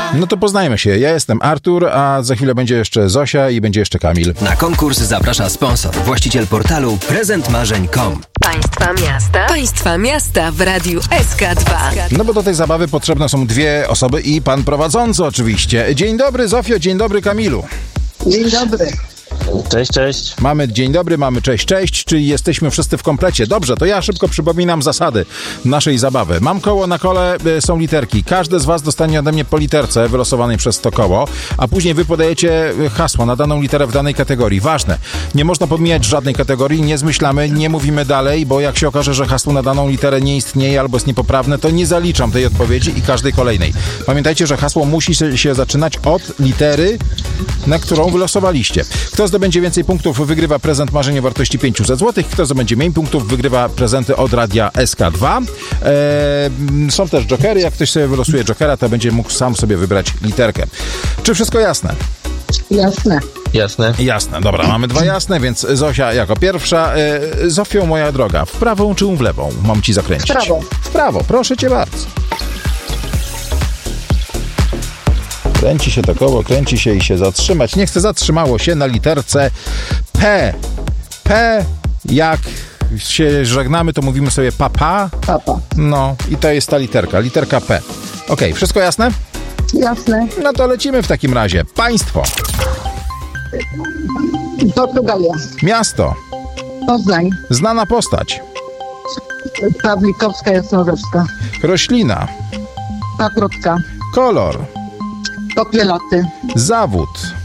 No to poznajmy się. Ja jestem Artur, a za chwilę będzie jeszcze Zosia i będzie jeszcze Kamil. Na konkurs zaprasza sponsor, właściciel portalu prezentmarzeń.com. Państwa miasta w Radiu SK2. No bo do tej zabawy potrzebne są dwie osoby i pan prowadzący oczywiście. Dzień dobry Zofio, dzień dobry Kamilu. Dzień dobry. Cześć. Mamy dzień dobry, mamy cześć, czyli jesteśmy wszyscy w komplecie. Dobrze, to ja szybko przypominam zasady naszej zabawy. Mam koło, na kole są literki. Każdy z was dostanie ode mnie po literce wylosowanej przez to koło, a później wy podajecie hasło na daną literę w danej kategorii. Ważne, nie można pomijać żadnej kategorii, nie zmyślamy, nie mówimy dalej, bo jak się okaże, że hasło na daną literę nie istnieje albo jest niepoprawne, to nie zaliczam tej odpowiedzi i każdej kolejnej. Pamiętajcie, że hasło musi się zaczynać od litery, na którą wylosowaliście. Kto zdobędzie więcej punktów, wygrywa prezent marzeń o wartości 500 zł. Kto zdobędzie mniej punktów, wygrywa prezenty od Radia SK2. Są też jokery. Jak ktoś sobie wylosuje jokera, to będzie mógł sam sobie wybrać literkę. Czy wszystko jasne? Jasne. Dobra, mamy dwa jasne, więc Zosia jako pierwsza. Zofio, moja droga, w prawą czy w lewą? Mam ci zakręcić. W prawo, proszę cię bardzo. Kręci się to koło, kręci się i się zatrzymać. Niech się zatrzymało się na literce P. P, jak się żegnamy, to mówimy sobie papa. No i to jest ta literka P. Okej, wszystko jasne? Jasne. No to lecimy w takim razie. Państwo. Portugalia. Miasto. Poznań. Znana postać. Pawlikowska Jasnorzewska. Roślina. Paprotka. Kolor. Popieloty. Zawód.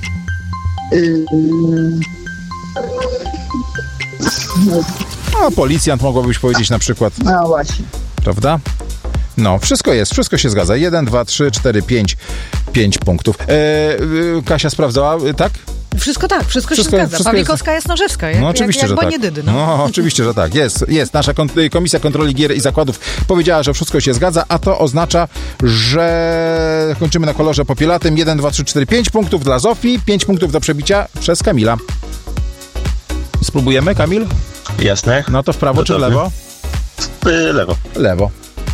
No, policjant mogłabyś powiedzieć na przykład. No właśnie. Prawda? No, wszystko się zgadza. 1, 2, 3, 4, 5 punktów. Kasia sprawdzała, tak? Wszystko się zgadza. Pawlikowska Jasnorzewska, no, oczywiście, jak że tak. Dydy. No, oczywiście, że tak. Jest. Nasza Komisja Kontroli Gier i Zakładów powiedziała, że wszystko się zgadza, a to oznacza, że kończymy na kolorze popielatym. 1, 2, 3, 4, 5 punktów dla Zofii, 5 punktów do przebicia przez Kamila. Spróbujemy, Kamil? Jasne. No to w prawo czy w lewo? Lewo.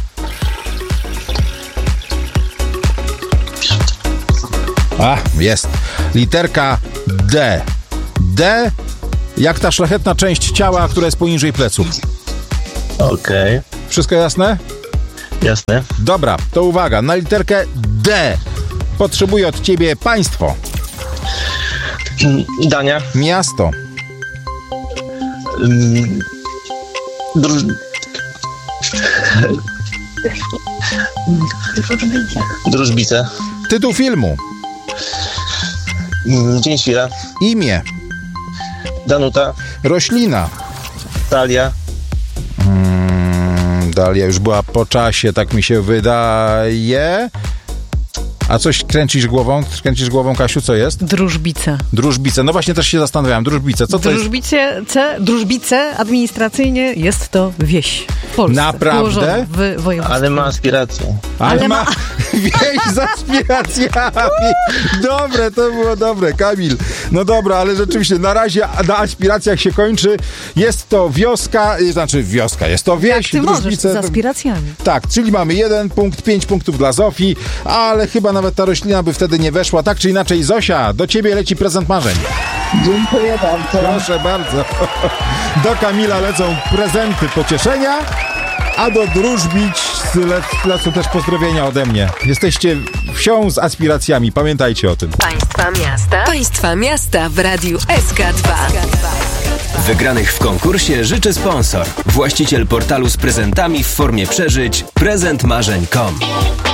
Jest. Literka D. D jak ta szlachetna część ciała, która jest poniżej pleców. Okej. Wszystko jasne? Jasne. Dobra, to uwaga. Na literkę D potrzebuję od ciebie państwo. Dania. Miasto. Drużbice. Tytuł filmu. Dzień Świra. Imię. Danuta. Roślina. Dalia. Dalia już była po czasie, tak mi się wydaje. A coś kręcisz głową, Kasiu, co jest? Drużbice. No właśnie też się zastanawiałem. Drużbice, co to jest? Drużbice administracyjnie jest to wieś w Polsce. Naprawdę? W województwie. Ale ma aspiracje. Ale ma wieś z aspiracjami. Dobre, to było dobre, Kamil. No dobra, ale rzeczywiście na razie na aspiracjach się kończy. Jest to wioska, jest to wieś. Tak, ty możesz z aspiracjami. Tak, czyli mamy 1 punkt, 5 punktów dla Zofii, ale chyba nawet ta roślina by wtedy nie weszła. Tak czy inaczej, Zosia, do ciebie leci prezent marzeń. Dziękuję bardzo. Proszę bardzo. Do Kamila lecą prezenty pocieszenia, a do Drużbic lecą też pozdrowienia ode mnie. Jesteście wsią z aspiracjami, pamiętajcie o tym. Państwa miasta w Radiu SK2. Wygranych w konkursie życzy sponsor, właściciel portalu z prezentami w formie przeżyć prezentmarzeń.com.